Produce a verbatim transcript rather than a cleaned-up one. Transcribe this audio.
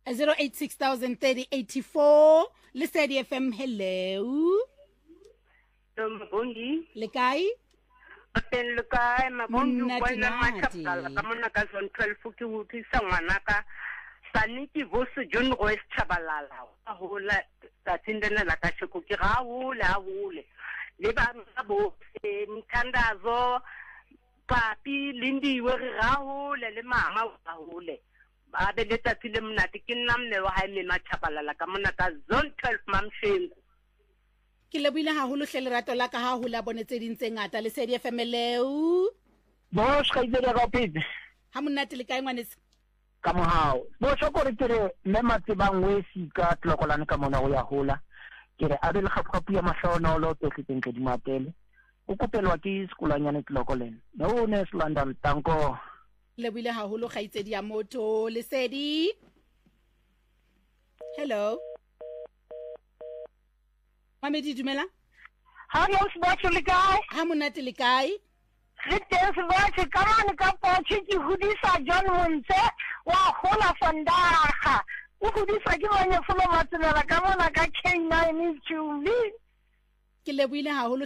zero eight six thousand thirty eighty-four. Lesedi F M, hello. Mabongi. Le kae? Aten le kae mabongi wana machapala kamona ka zone twelve ke utlisa ngwanaka saniki vosu John Royce Chabalala a hola ta tindena la ka sheko ke ga hole a hole le ba bo se mthandazo papi lindiwe ga hole le mama a hole ba be le tatile mnati ke namne wa ha me machabalala kamona ka zone twelve mamshengu. Ke lebile ha holo hle lerato la ka ha ho la bonetse dintse ngata Lesedi F M leo. Boss ka ile ga pete. Ha monate le kae ngwanese? Ka mohao. Bo sokore tere me matsebang we sika tlokolane ka mona go ya hola. Ke re a be le gapgapu ya mahlona lo tsotleng ke di matele. O kopelwa ke sekolanyane tlokolene. No ne London tanko. Lebile ha holo ga itsedi ya motho Lesedi. Hello. Mamedi dumela? Ha yo sbotse le kae? Ha monate le kae? Re teng sbotse ka mane ka potse ke hudisa John Montse wa hola fondaga. O hudisa ke bone folo matsenela ka mona ka K nine Julie. Ke leboile ha holo